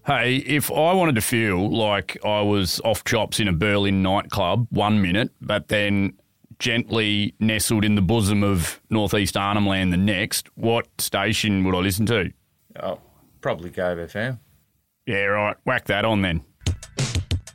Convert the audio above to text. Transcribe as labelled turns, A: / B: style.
A: Hey, if I wanted to feel like I was off chops in a Berlin nightclub 1 minute, but then gently nestled in the bosom of northeast Arnhem Land the next, what station would I listen to?
B: Oh, probably Gove FM.
A: Yeah, right. Whack that on then.